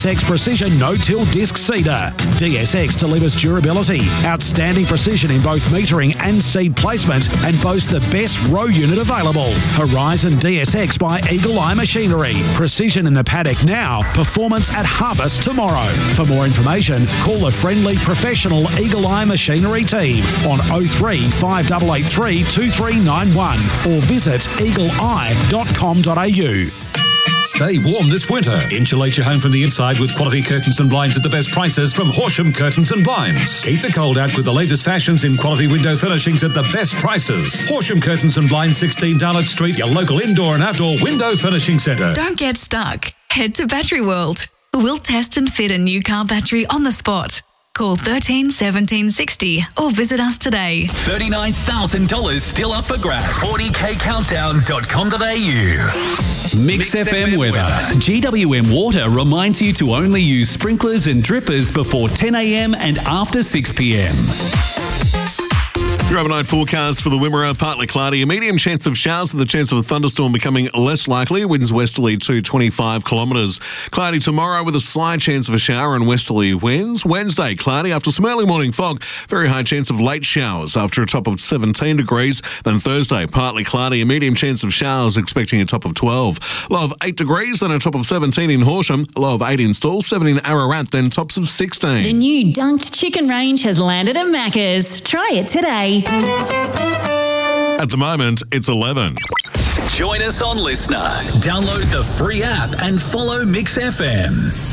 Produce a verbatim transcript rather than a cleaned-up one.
X Precision No-Till Disc Seeder. D S X delivers durability, outstanding precision in both metering and seed placement, and boasts the best row unit available. Horizon D S X by Eagle Eye Machinery. Precision in the paddock now, performance at harvest tomorrow. For more information, call the friendly professional Eagle Eye Machinery team on oh three, five eight eight three, two three nine one or visit eagle eye dot com dot a u. Stay warm this winter. Insulate your home from the inside with quality curtains and blinds at the best prices from Horsham Curtains and Blinds. Keep the cold out with the latest fashions in quality window furnishings at the best prices. Horsham Curtains and Blinds, sixteen Darlot Street, your local indoor and outdoor window furnishing centre. Don't get stuck. Head to Battery World. We'll test and fit a new car battery on the spot. Call thirteen seventeen sixty or visit us today. thirty-nine thousand dollars still up for grabs. forty k countdown dot com dot a u. Mix F M weather. G W M Water reminds you to only use sprinklers and drippers before ten a m and after six p m. Your overnight forecast for the Wimmera, partly cloudy, a medium chance of showers with a chance of a thunderstorm becoming less likely. Winds westerly to twenty-five kilometres. Cloudy tomorrow with a slight chance of a shower and westerly winds. Wednesday, cloudy after some early morning fog. Very high chance of late showers after a top of seventeen degrees. Then Thursday, partly cloudy, a medium chance of showers expecting a top of twelve. Low of eight degrees, then a top of seventeen in Horsham. A low of eight in Stawell, seven in Ararat, then tops of sixteen. The new Dunked Chicken range has landed at Macca's. Try it today. At the moment, it's eleven. Join us on Listener. Download the free app and follow Mix F M.